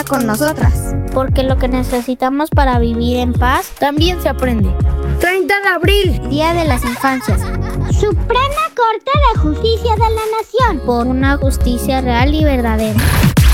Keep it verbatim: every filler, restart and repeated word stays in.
con nosotras. Porque lo que necesitamos para vivir en paz también se aprende. treinta de abril, Día de las Infancias. Suprema Corte de Justicia de la Nación. Por una justicia real y verdadera.